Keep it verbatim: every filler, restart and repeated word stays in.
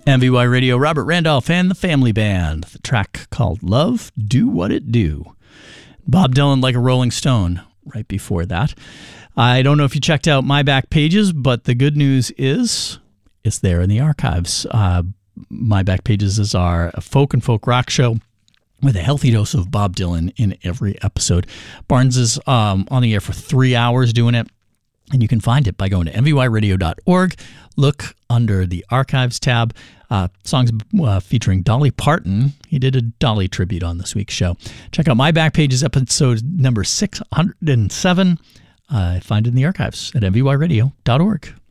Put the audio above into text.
M V Y Radio, Robert Randolph and the Family Band. The track called Love, Do What It Do. Bob Dylan, Like a Rolling Stone, right before that. I don't know if you checked out my back pages, but the good news is it's there in the archives. Uh, my back pages is our folk and folk rock show with a healthy dose of Bob Dylan in every episode. Barnes is um, on the air for three hours doing it, and you can find it by going to M V Y radio dot org. Look under the archives tab. Uh, songs uh, featuring Dolly Parton. He did a Dolly tribute on this week's show. Check out my back pages, episode number six hundred seven. Uh, find it in the archives at M V Y radio dot org.